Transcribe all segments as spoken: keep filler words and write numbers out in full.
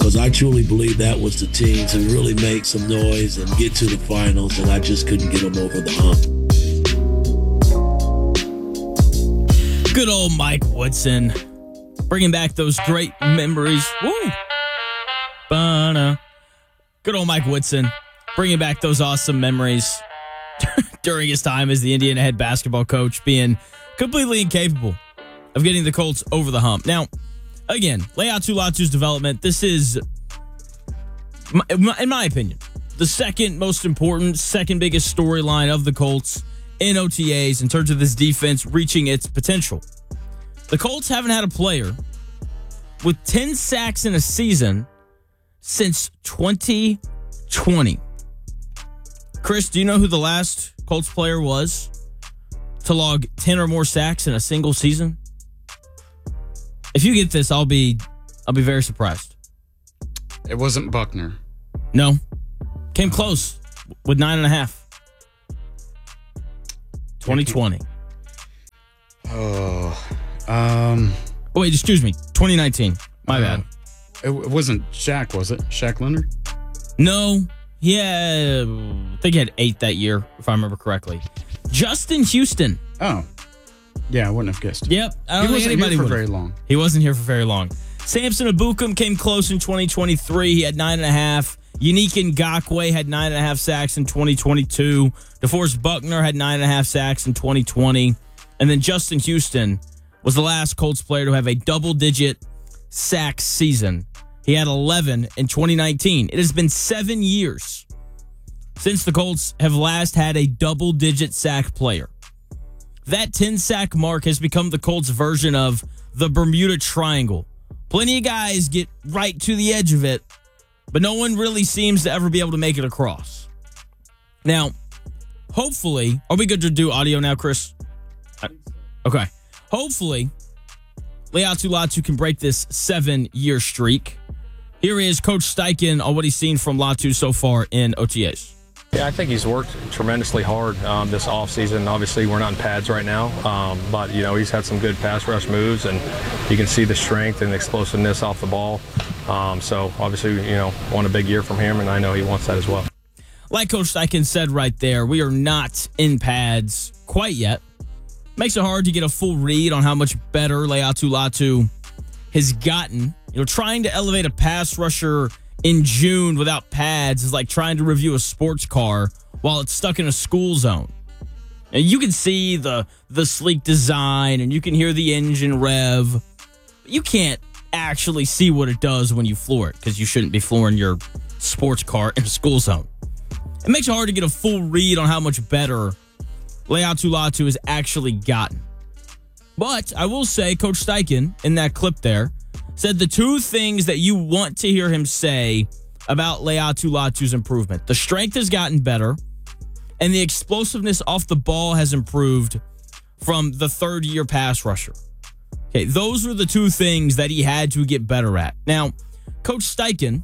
because I truly believe that was the team to really make some noise and get to the finals, and I just couldn't get them over the hump. Good old Mike Woodson, bringing back those great memories. Woo! Ba-na. Good old Mike Woodson, bringing back those awesome memories during his time as the Indiana head basketball coach, being completely incapable of getting the Colts over the hump. Now, again, Laiatu Latu's development, this is, in my opinion, the second most important, second biggest storyline of the Colts in O T As in terms of this defense reaching its potential. The Colts haven't had a player with ten sacks in a season since twenty twenty. Chris, do you know who the last Colts player was to log ten or more sacks in a single season? If you get this, I'll be I'll be very surprised. It wasn't Buckner. No. Came close with nine and a half. twenty twenty. Oh. Um. Oh, wait, excuse me. twenty nineteen. My uh, bad. It, it wasn't Shaq, was it? Shaq Leonard? No. Yeah, I think he had eight that year, if I remember correctly. Justin Houston. Oh. Yeah, I wouldn't have guessed. Yep. I don't he think wasn't anybody here for would've. very long. He wasn't here for very long. Samson Abukum came close in twenty twenty-three. He had nine and a half. Unique Ngakoue had nine and a half sacks in twenty twenty-two. DeForest Buckner had nine and a half sacks in twenty twenty. And then Justin Houston was the last Colts player to have a double-digit sack season. He had eleven in twenty nineteen. It has been seven years since the Colts have last had a double-digit sack player. That ten-sack mark has become the Colts' version of the Bermuda Triangle. Plenty of guys get right to the edge of it, but no one really seems to ever be able to make it across. Now, hopefully, are we good to do audio now, Chris? Okay. Hopefully, Laiatu Latu can break this seven-year streak. Here is Coach Steichen on what he's seen from Latu so far in O T As. Yeah, I think he's worked tremendously hard um, this offseason. Obviously, we're not in pads right now, um, but, you know, he's had some good pass rush moves, and you can see the strength and the explosiveness off the ball. Um, so, obviously, you know, want a big year from him, and I know he wants that as well. Like Coach Steichen said right there, we are not in pads quite yet. Makes it hard to get a full read on how much better Laiatu Latu has gotten. You know, trying to elevate a pass rusher in June without pads is like trying to review a sports car while it's stuck in a school zone. And you can see the the sleek design and you can hear the engine rev. But you can't actually see what it does when you floor it, because you shouldn't be flooring your sports car in a school zone. It makes it hard to get a full read on how much better Laiatu Latu has actually gotten. But I will say, Coach Steichen, in that clip there, said the two things that you want to hear him say about Laiatu Latu's improvement. The strength has gotten better, and the explosiveness off the ball has improved from the third-year pass rusher. Okay, those were the two things that he had to get better at. Now, Coach Steichen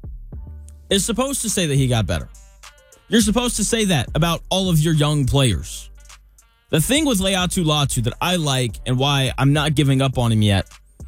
is supposed to say that he got better. You're supposed to say that about all of your young players. The thing with Laiatu Latu that I like and why I'm not giving up on him yet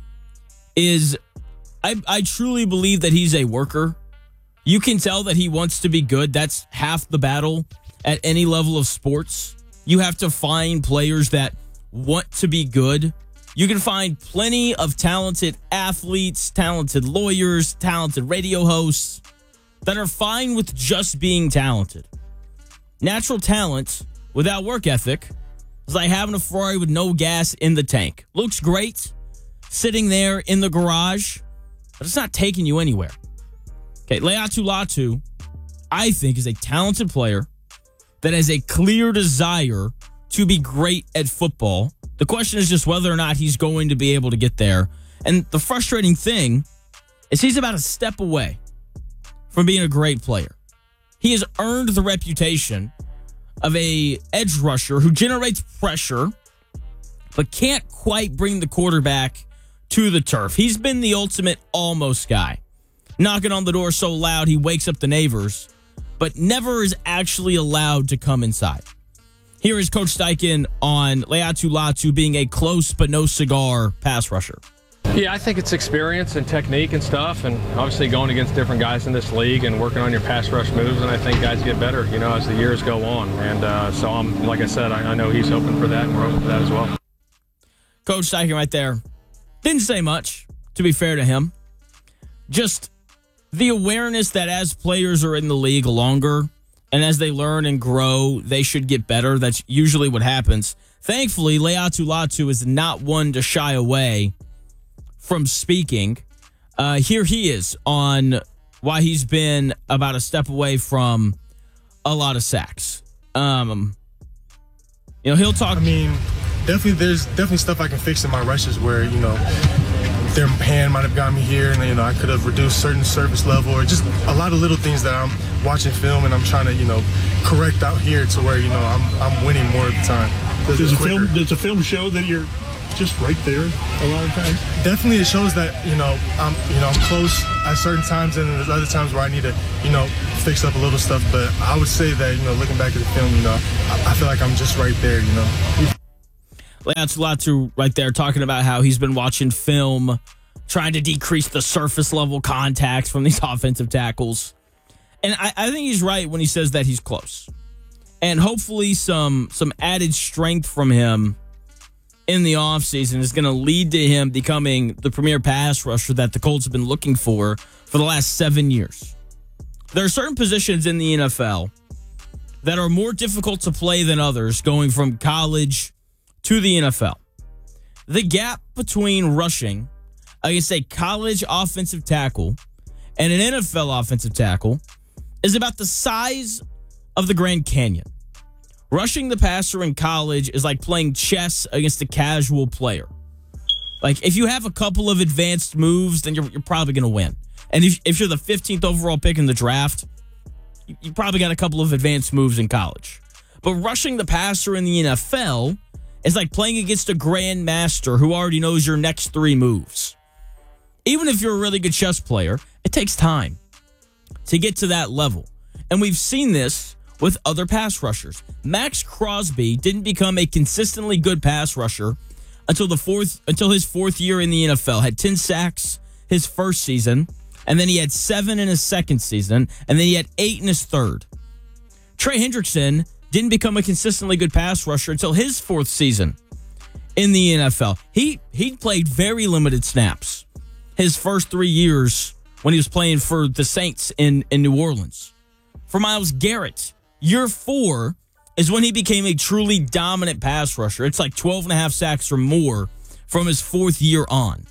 is I, I truly believe that he's a worker. You can tell that he wants to be good. That's half the battle at any level of sports. You have to find players that want to be good. You can find plenty of talented athletes, talented lawyers, talented radio hosts that are fine with just being talented. Natural talent without work ethic is like having a Ferrari with no gas in the tank. Looks great sitting there in the garage, but it's not taking you anywhere. Okay, Laiatu Latu, I think, is a talented player that has a clear desire to be great at football. The question is just whether or not he's going to be able to get there. And the frustrating thing is he's about a step away from being a great player. He has earned the reputation of a edge rusher who generates pressure but can't quite bring the quarterback to the turf. He's been the ultimate almost guy, knocking on the door so loud he wakes up the neighbors, but never is actually allowed to come inside. Here is Coach Steichen on Laiatu Latu being a close but no cigar pass rusher. You Yeah, I think it's experience and technique and stuff, and obviously going against different guys in this league and working on your pass rush moves, and I think guys get better, you know, as the years go on. And uh, so, I'm like I said, I, I know he's hoping for that, and we're hoping for that as well. Coach Steichen right there didn't say much, to be fair to him. Just the awareness that as players are in the league longer and as they learn and grow, they should get better. That's usually what happens. Thankfully, Laiatu Latu is not one to shy away from speaking. Uh, here he is on why he's been about a step away from a lot of sacks. Um, you know, he'll talk. I mean, definitely, there's definitely stuff I can fix in my rushes where, you know, their hand might have got me here, and you know, I could have reduced certain surface level, or just a lot of little things that I'm watching film and I'm trying to, you know, correct out here to where, you know, I'm I'm winning more of the time. Does the film does the film show that you're just right there a lot of times? Definitely, it shows that, you know, I'm you know I'm close at certain times, and there's other times where I need to, you know, fix up a little stuff. But I would say that, you know, looking back at the film, you know, I, I feel like I'm just right there, you know. Laiatu Latu right there talking about how he's been watching film, trying to decrease the surface level contacts from these offensive tackles. And I, I think he's right when he says that he's close. And hopefully some some added strength from him in the offseason is going to lead to him becoming the premier pass rusher that the Colts have been looking for for the last seven years. There are certain positions in the N F L that are more difficult to play than others, going from college to the N F L. The gap between rushing against a college offensive tackle and an N F L offensive tackle is about the size of the Grand Canyon. Rushing the passer in college is like playing chess against a casual player. Like, if you have a couple of advanced moves, then you're, you're probably going to win. And if, if you're the fifteenth overall pick in the draft, you, you probably got a couple of advanced moves in college. But rushing the passer in the N F L is like playing against a grandmaster who already knows your next three moves. Even if you're a really good chess player, it takes time to get to that level. And we've seen this with other pass rushers. Max Crosby didn't become a consistently good pass rusher until the fourth until his fourth year in the N F L. Had ten sacks his first season, and then he had seven in his second season, and then he had eight in his third. Trey Hendrickson didn't become a consistently good pass rusher until his fourth season in the N F L. He he played very limited snaps his first three years when he was playing for the Saints in, in New Orleans. For Myles Garrett, year four is when he became a truly dominant pass rusher. It's like twelve and a half sacks or more from his fourth year on.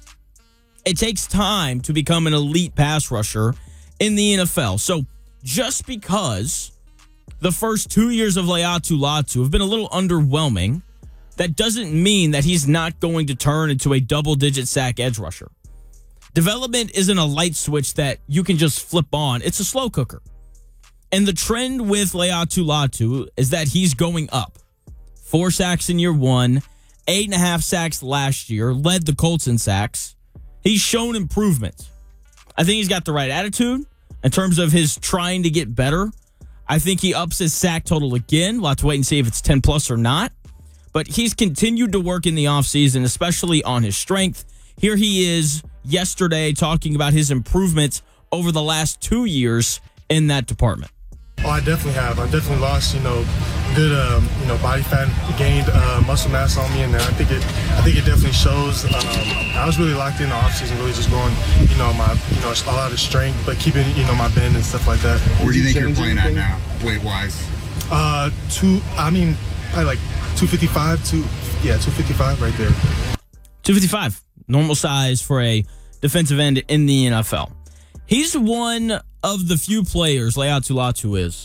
It takes time to become an elite pass rusher in the N F L. So just because the first two years of Laiatu Latu have been a little underwhelming, that doesn't mean that he's not going to turn into a double-digit sack edge rusher. Development isn't a light switch that you can just flip on. It's a slow cooker. And the trend with Laiatu Latu is that he's going up. Four sacks in year one, eight and a half sacks last year, led the Colts in sacks. He's shown improvement. I think he's got the right attitude in terms of his trying to get better. I think he ups his sack total again. We'll have to wait and see if it's ten plus or not. But he's continued to work in the offseason, especially on his strength. Here he is yesterday talking about his improvements over the last two years in that department. Oh, I definitely have. I definitely lost, you know, good, um, you know, body fat, gained uh, muscle mass on me, and I think it, I think it definitely shows. Um, I was really locked in the offseason, really just going, you know, my, you know, a lot of strength, but keeping, you know, my bend and stuff like that. Where do you think you're playing at now, weight wise? Uh, two. I mean, probably like two fifty-five. Two, yeah, two fifty-five right there. two fifty-five, normal size for a defensive end in the N F L. He's one of the few players, Laiatu Latu is,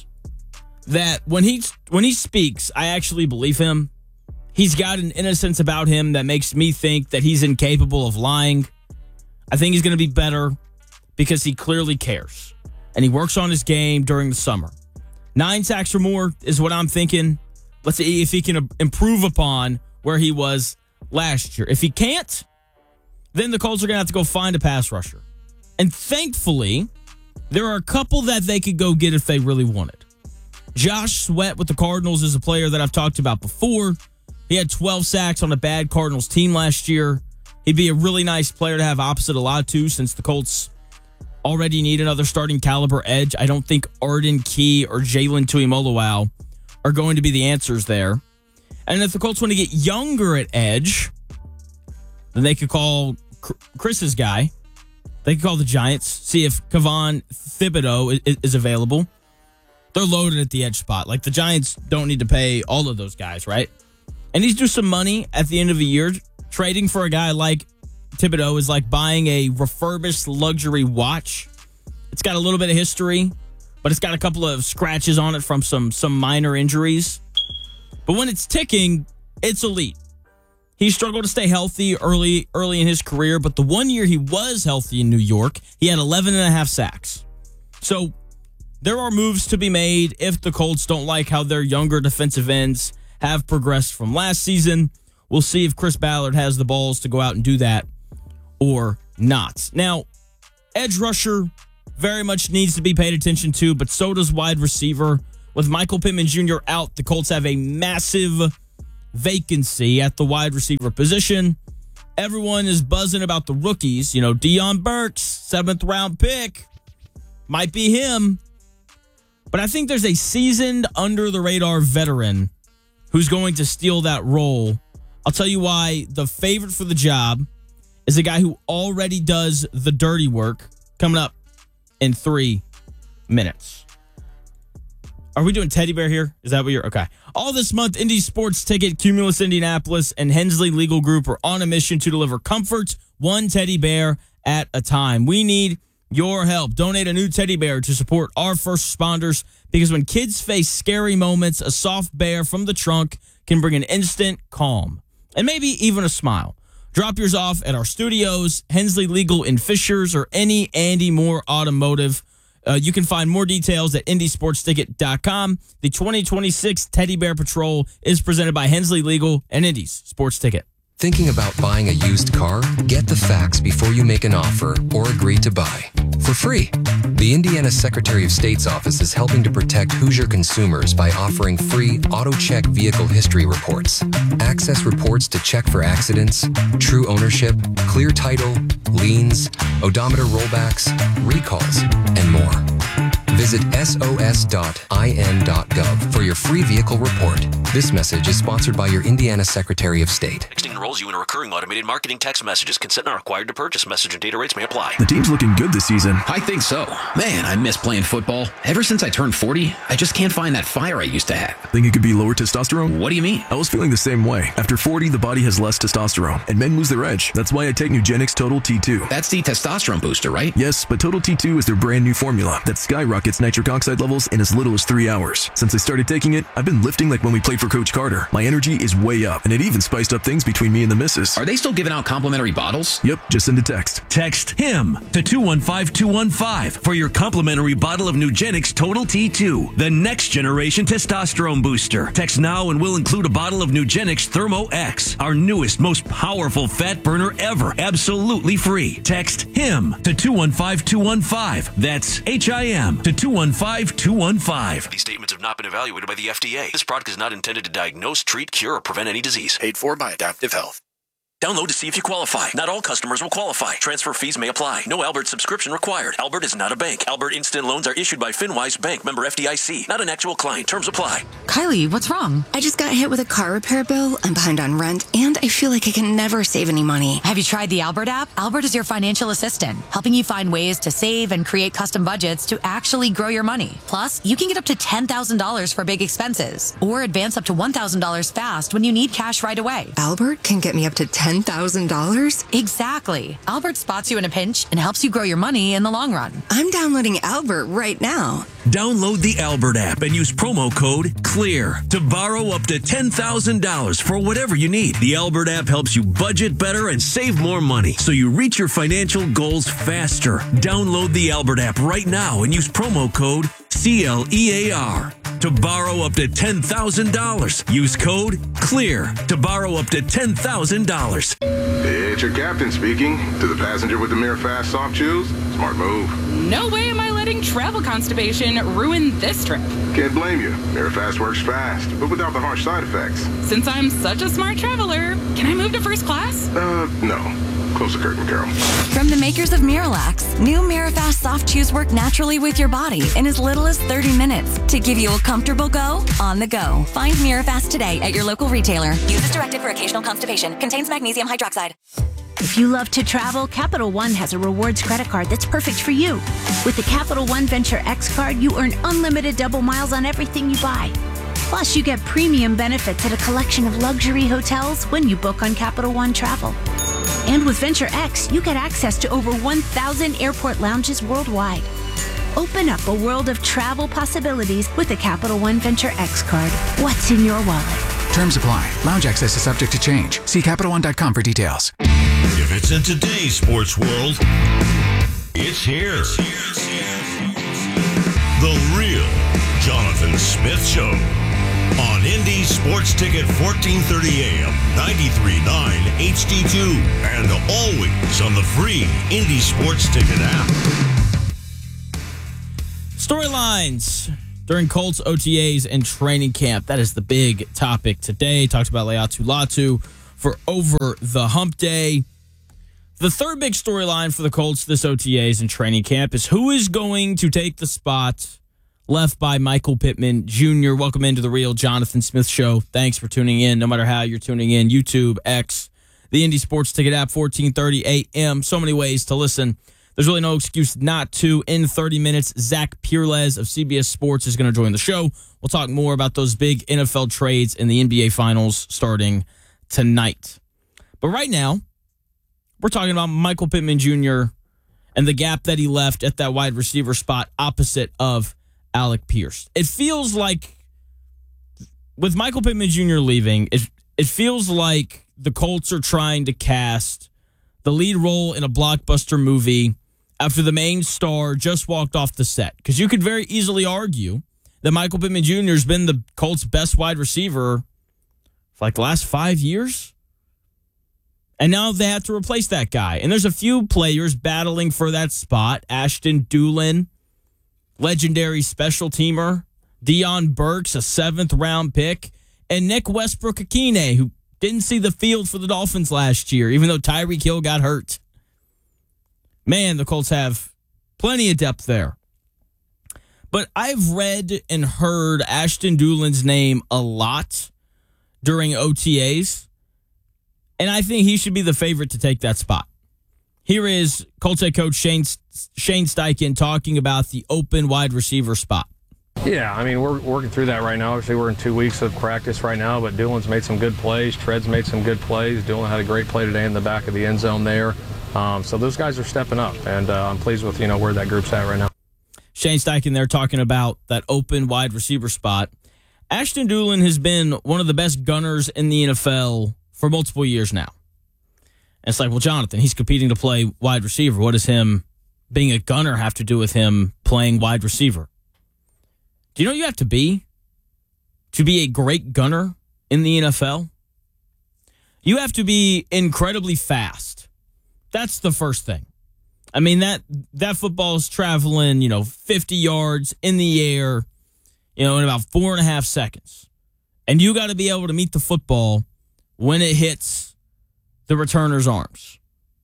that when he when he speaks, I actually believe him. He's got an innocence about him that makes me think that he's incapable of lying. I think he's going to be better because he clearly cares. And he works on his game during the summer. Nine sacks or more is what I'm thinking. Let's see if he can improve upon where he was last year. If he can't, then the Colts are going to have to go find a pass rusher. And thankfully, there are a couple that they could go get if they really wanted. Josh Sweat with the Cardinals is a player that I've talked about before. He had twelve sacks on a bad Cardinals team last year. He'd be a really nice player to have opposite Alatu since the Colts already need another starting caliber edge. I don't think Arden Key or Jalen Tuimoloau are going to be the answers there. And if the Colts want to get younger at edge, then they could call Chris's guy. They could call the Giants, see if Kayvon Thibodeau is, is available. They're loaded at the edge spot. Like, the Giants don't need to pay all of those guys, right? And he's due some money at the end of the year. Trading for a guy like Thibodeau is like buying a refurbished luxury watch. It's got a little bit of history, but it's got a couple of scratches on it from some some minor injuries. But when it's ticking, it's elite. He struggled to stay healthy early early in his career, but the one year he was healthy in New York, he had eleven and a half sacks. So there are moves to be made if the Colts don't like how their younger defensive ends have progressed from last season. We'll see if Chris Ballard has the balls to go out and do that or not. Now, edge rusher very much needs to be paid attention to, but so does wide receiver. With Michael Pittman Junior out, the Colts have a massive vacancy at the wide receiver position. Everyone is buzzing about the rookies. You know, Deion Burks, seventh round pick, might be him. But I think there's a seasoned, under-the-radar veteran who's going to steal that role. I'll tell you why the favorite for the job is a guy who already does the dirty work, coming up in three minutes. Are we doing teddy bear here? Is that what you're... Okay. All this month, Indy Sports Ticket, Cumulus Indianapolis, and Hensley Legal Group are on a mission to deliver comfort, one teddy bear at a time. We need your help. Donate a new teddy bear to support our first responders, because when kids face scary moments, a soft bear from the trunk can bring an instant calm and maybe even a smile. Drop yours off at our studios, Hensley Legal in Fishers, or any Andy Moore Automotive. Uh, you can find more details at indy sports ticket dot com. The twenty twenty-six Teddy Bear Patrol is presented by Hensley Legal and Indy's Sports Ticket. Thinking about buying a used car? Get the facts before you make an offer or agree to buy. For free. The Indiana Secretary of State's office is helping to protect Hoosier consumers by offering free AutoCheck vehicle history reports. Access reports to check for accidents, true ownership, clear title, liens, odometer rollbacks, recalls, and more. Visit S O S dot I N dot gov for your free vehicle report. This message is sponsored by your Indiana Secretary of State. Texting enrolls you in a recurring automated marketing text messages. Consent not required to purchase. Message and data rates may apply. The team's looking good this season. I think so. Man, I miss playing football. Ever since I turned forty, I just can't find that fire I used to have. Think it could be lower testosterone? What do you mean? I was feeling the same way. After forty, the body has less testosterone, and men lose their edge. That's why I take Nugenix Total T two. That's the testosterone booster, right? Yes, but Total T two is their brand new formula that skyrockets nitric oxide levels in as little as three hours. Since I started taking it, I've been lifting like when we played for Coach Carter. My energy is way up, and it even spiced up things between me and the missus. Are they still giving out complimentary bottles? Yep, just send a text. Text HIM to two one five two one five for your complimentary bottle of Nugenix Total T two, the next generation testosterone booster. Text now and we'll include a bottle of Nugenix Thermo X, our newest, most powerful fat burner ever, absolutely free. Text HIM to two one five two one five. That's H I M to two one five two one five. These statements have not been evaluated by the F D A. This product is not intended to diagnose, treat, cure, or prevent any disease. Paid for by Adaptive Health. Download to see if you qualify. Not all customers will qualify. Transfer fees may apply. No Albert subscription required. Albert is not a bank. Albert Instant Loans are issued by FinWise Bank, member F D I C. Not an actual client. Terms apply. Kylie, what's wrong? I just got hit with a car repair bill. I'm behind on rent, and I feel like I can never save any money. Have you tried the Albert app? Albert is your financial assistant, helping you find ways to save and create custom budgets to actually grow your money. Plus, you can get up to ten thousand dollars for big expenses, or advance up to one thousand dollars fast when you need cash right away. Albert can get me up to ten thousand dollars? Exactly. Albert spots you in a pinch and helps you grow your money in the long run. I'm downloading Albert right now. Download the Albert app and use promo code CLEAR to borrow up to ten thousand dollars for whatever you need. The Albert app helps you budget better and save more money so you reach your financial goals faster. Download the Albert app right now and use promo code C L E A R to borrow up to ten thousand dollars. Use code CLEAR to borrow up to ten thousand dollars. It's your captain speaking. To the passenger with the Mirror Fast soft shoes, smart move. No way am I letting travel constipation ruin this trip. Can't blame you. Mirror Fast works fast, but without the harsh side effects. Since I'm such a smart traveler, can I move to first class? Uh, no. Close the curtain, Carol. From the makers of Miralax, new Mirafast soft chews work naturally with your body in as little as thirty minutes to give you a comfortable go on the go. Find Mirafast today at your local retailer. Use as directed for occasional constipation. Contains magnesium hydroxide. If you love to travel, Capital One has a rewards credit card that's perfect for you. With the Capital One Venture X card, you earn unlimited double miles on everything you buy. Plus, you get premium benefits at a collection of luxury hotels when you book on Capital One Travel. And with Venture X, you get access to over one thousand airport lounges worldwide. Open up a world of travel possibilities with the Capital One Venture X card. What's in your wallet? Terms apply. Lounge access is subject to change. See Capital One dot com for details. If it's in today's sports world, it's here. The real Jonathan Smith Show on Indy Sports Ticket fourteen thirty A M, ninety-three point nine H D two, and always on the free Indy Sports Ticket app. Storylines during Colts O T As and training camp. That is the big topic today. Talked about Laiatu Latu for over the hump day. The third big storyline for the Colts this O T As and training camp is who is going to take the spot left by Michael Pittman Junior Welcome into the real Jonathan Smith Show. Thanks for tuning in, no matter how you're tuning in. YouTube, X, the Indy Sports Ticket app, fourteen thirty A M. So many ways to listen. There's really no excuse not to. In thirty minutes, Zach Pirles of C B S Sports is going to join the show. We'll talk more about those big N F L trades in the N B A Finals starting tonight. But right now, we're talking about Michael Pittman Junior and the gap that he left at that wide receiver spot opposite of Alec Pierce. It feels like, with Michael Pittman Junior leaving, it, it feels like the Colts are trying to cast the lead role in a blockbuster movie after the main star just walked off the set. Because you could very easily argue that Michael Pittman Junior has been the Colts' best wide receiver for like the last five years. And now they have to replace that guy. And there's a few players battling for that spot. Ashton Dulin, legendary special teamer. Deion Burks, a seventh round pick. And Nick Westbrook-Akine, who didn't see the field for the Dolphins last year, even though Tyreek Hill got hurt. Man, the Colts have plenty of depth there. But I've read and heard Ashton Dulin's name a lot during O T As. And I think he should be the favorite to take that spot. Here is Colts head coach Shane, Shane Steichen talking about the open wide receiver spot. Yeah, I mean, we're working through that right now. Obviously, we're in two weeks of practice right now, but Doolin's made some good plays. Tread's made some good plays. Doolin had a great play today in the back of the end zone there. Um, so those guys are stepping up, and uh, I'm pleased with, you know, where that group's at right now. Shane Steichen there talking about that open wide receiver spot. Ashton Dulin has been one of the best gunners in the N F L for multiple years now. And it's like, well, Jonathan, he's competing to play wide receiver. What does him being a gunner have to do with him playing wide receiver? Do you know what you have to be to be a great gunner in the N F L? You have to be incredibly fast. That's the first thing. I mean, that that football is traveling, you know, fifty yards in the air, you know, in about four and a half seconds. And you got to be able to meet the football when it hits the returner's arms.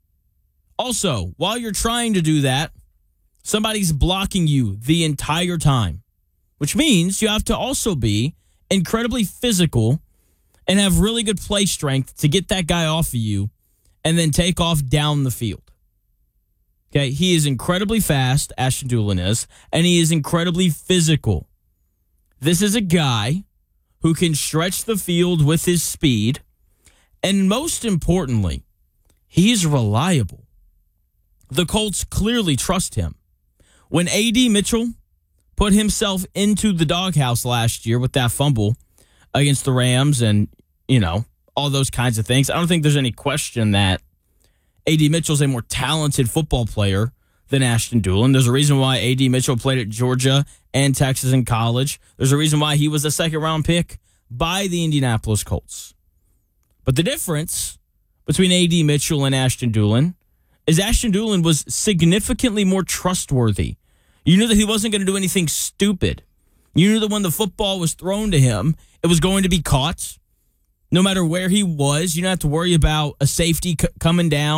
Also, while you're trying to do that, somebody's blocking you the entire time, which means you have to also be incredibly physical and have really good play strength to get that guy off of you and then take off down the field. Okay, he is incredibly fast, Ashton Dulin is, and he is incredibly physical. This is a guy who can stretch the field with his speed. And most importantly, he's reliable. The Colts clearly trust him. When A D Mitchell put himself into the doghouse last year with that fumble against the Rams and, you know, all those kinds of things, I don't think there's any question that A D Mitchell's a more talented football player than Ashton Dulin. There's a reason why A D Mitchell played at Georgia and Texas in college. There's a reason why he was a second-round pick by the Indianapolis Colts. But the difference between A D Mitchell and Ashton Dulin is Ashton Dulin was significantly more trustworthy. You knew that he wasn't going to do anything stupid. You knew that when the football was thrown to him, it was going to be caught. No matter where he was, you don't have to worry about a safety c- coming down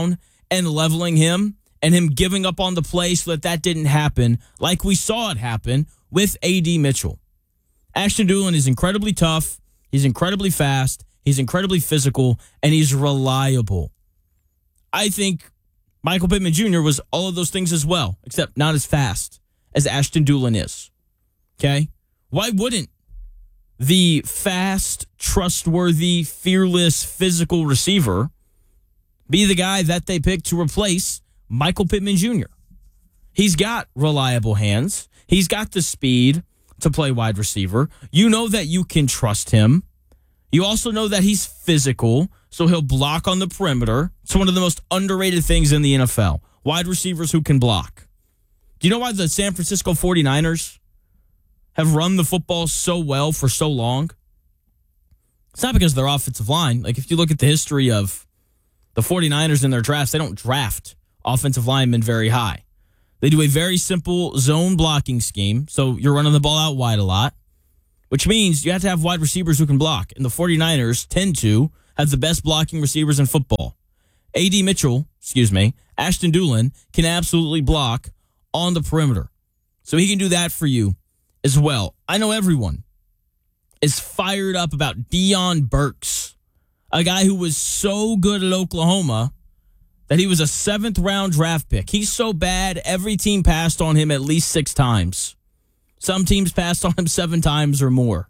and leveling him and him giving up on the play so that that didn't happen like we saw it happen with A D Mitchell. Ashton Dulin is incredibly tough. He's incredibly fast. He's incredibly physical, and he's reliable. I think Michael Pittman Junior was all of those things as well, except not as fast as Ashton Dulin is. Okay? Why wouldn't the fast, trustworthy, fearless, physical receiver be the guy that they picked to replace Michael Pittman Junior? He's got reliable hands. He's got the speed to play wide receiver. You know that you can trust him. You also know that he's physical, so he'll block on the perimeter. It's one of the most underrated things in the N F L. Wide receivers who can block. Do you know why the San Francisco forty-niners have run the football so well for so long? It's not because of their offensive line. Like, if you look at the history of the forty-niners in their drafts, they don't draft offensive linemen very high. They do a very simple zone blocking scheme, so you're running the ball out wide a lot, which means you have to have wide receivers who can block. And the forty-niners tend to have the best blocking receivers in football. A D Mitchell, excuse me, Ashton Dulin can absolutely block on the perimeter. So he can do that for you as well. I know everyone is fired up about Deion Burks, a guy who was so good at Oklahoma that he was a seventh round draft pick. He's so bad, every team passed on him at least six times. Some teams passed on him seven times or more.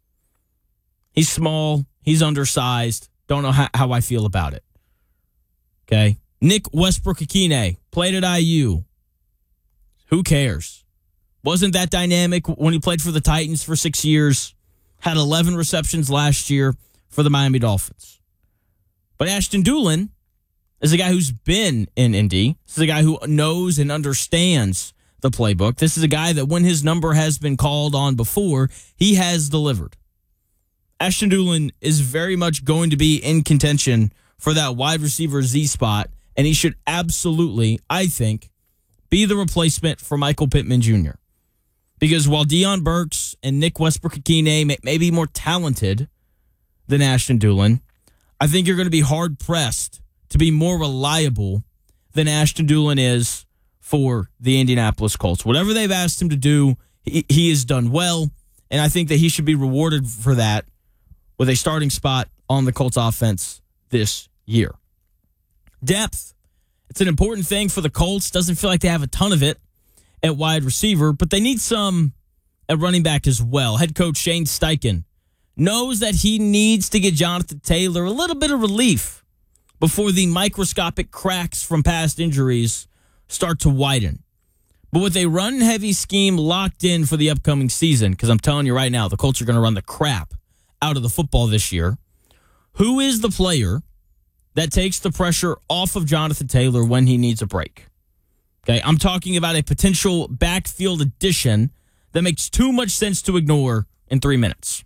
He's small. He's undersized. Don't know how, how I feel about it. Okay. Nick Westbrook-Akine played at I U. Who cares? Wasn't that dynamic when he played for the Titans for six years? Had eleven receptions last year for the Miami Dolphins. But Ashton Dulin is a guy who's been in Indy. This is a guy who knows and understands the playbook. This is a guy that when his number has been called on before, he has delivered. Ashton Dulin is very much going to be in contention for that wide receiver Z spot, and he should absolutely, I think, be the replacement for Michael Pittman Junior Because while Deion Burks and Nick Westbrook-Akine may, may be more talented than Ashton Dulin, I think you're going to be hard-pressed to be more reliable than Ashton Dulin is for the Indianapolis Colts. Whatever they've asked him to do, he, he has done well, and I think that he should be rewarded for that with a starting spot on the Colts offense this year. Depth. It's an important thing for the Colts. Doesn't feel like they have a ton of it at wide receiver, but they need some at running back as well. Head coach Shane Steichen knows that he needs to get Jonathan Taylor a little bit of relief before the microscopic cracks from past injuries start to widen. But with a run-heavy scheme locked in for the upcoming season, because I'm telling you right now, the Colts are going to run the crap out of the football this year, who is the player that takes the pressure off of Jonathan Taylor when he needs a break? Okay, I'm talking about a potential backfield addition that makes too much sense to ignore in three minutes.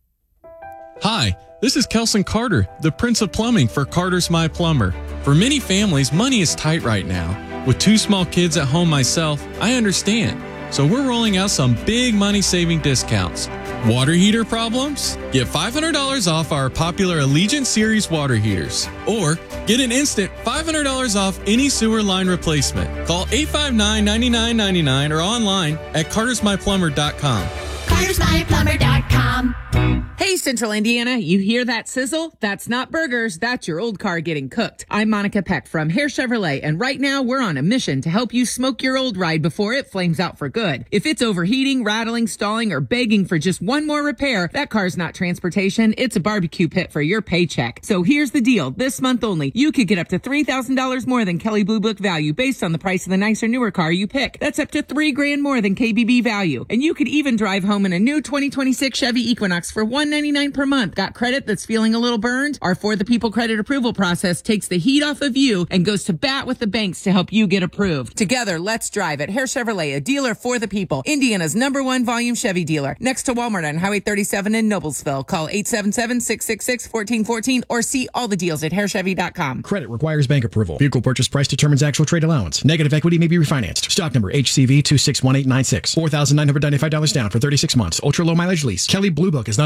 Hi, this is Kelson Carter, the Prince of Plumbing for Carter's My Plumber. For many families, money is tight right now. With two small kids at home myself, I understand. So we're rolling out some big money-saving discounts. Water heater problems? Get five hundred dollars off our popular Allegiant Series water heaters. Or get an instant five hundred dollars off any sewer line replacement. Call eight five nine, nine nine nine nine or online at carters my plumber dot com. carters my plumber dot com. Hey, Central Indiana, you hear that sizzle? That's not burgers, that's your old car getting cooked. I'm Monica Peck from Hare Chevrolet, and right now we're on a mission to help you smoke your old ride before it flames out for good. If it's overheating, rattling, stalling, or begging for just one more repair, that car's not transportation, it's a barbecue pit for your paycheck. So here's the deal. This month only, you could get up to three thousand dollars more than Kelley Blue Book value based on the price of the nicer, newer car you pick. That's up to three grand more than K B B value. And you could even drive home in a new twenty twenty-six Chevy Equinox for one ninety-nine per month. Got credit that's feeling a little burned? Our For the People credit approval process takes the heat off of you and goes to bat with the banks to help you get approved. Together, let's drive at Hare Chevrolet, a dealer for the people. Indiana's number one volume Chevy dealer. Next to Walmart on Highway thirty-seven in Noblesville. Call eight seven seven, six six six, one four one four or see all the deals at hare chevy dot com. Credit requires bank approval. Vehicle purchase price determines actual trade allowance. Negative equity may be refinanced. Stock number H C V two six one eight nine six. four thousand nine hundred ninety-five dollars down for thirty-six months. Ultra low mileage lease. Kelley Blue Book is not affiliated with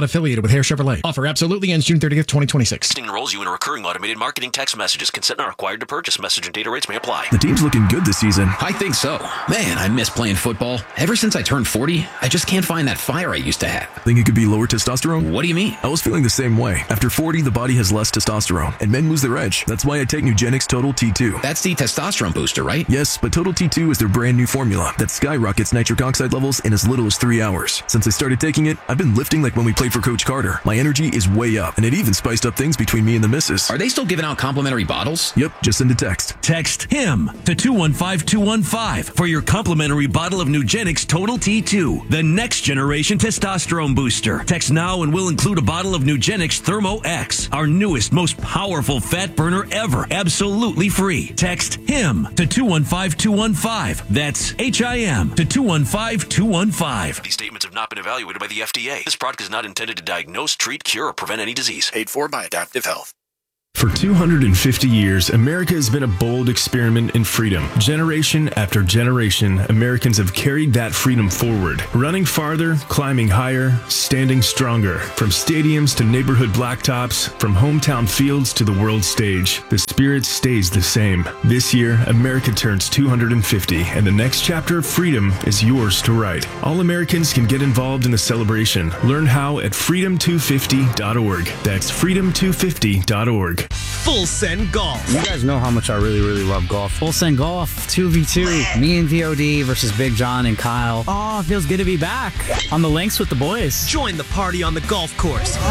with Hare Chevrolet. Offer absolutely ends June thirtieth, twenty twenty-six. Texting enrolls you in a recurring automated marketing text messages. Consent not required to purchase. Message and data rates may apply. The team's looking good this season. I think so. Man, I miss playing football. Ever since I turned forty, I just can't find that fire I used to have. Think it could be lower testosterone? What do you mean? I was feeling the same way. After forty, the body has less testosterone, and men lose their edge. That's why I take Nugenix Total T two. That's the testosterone booster, right? Yes, but Total T two is their brand new formula that skyrockets nitric oxide levels in as little as three hours. Since I started taking it, I've been lifting like when we played for Coach Carter. My energy is way up, and it even spiced up things between me and the missus. Are they still giving out complimentary bottles? Yep, just send a text. Text HIM to two one five two one five for your complimentary bottle of Nugenix Total T two, the next generation testosterone booster. Text now and we'll include a bottle of Nugenix Thermo X, our newest, most powerful fat burner ever, absolutely free. Text HIM to two one five two one five. That's H I M to two one five two one five. These statements have not been evaluated by the F D A. This product is not intended to diagnose, treat, cure, or prevent any disease. Paid for by Adaptive Health. For two hundred fifty years, America has been a bold experiment in freedom. Generation after generation, Americans have carried that freedom forward, running farther, climbing higher, standing stronger. From stadiums to neighborhood blacktops, from hometown fields to the world stage, the spirit stays the same. This year, America turns two hundred fifty, and the next chapter of freedom is yours to write. All Americans can get involved in the celebration. Learn how at freedom two fifty dot org. That's freedom two fifty dot org. Full Send Golf. You guys know how much I really, really love golf. Full Send Golf, two v two. Me and V O D versus Big John and Kyle. Oh, it feels good to be back on the links with the boys. Join the party on the golf course.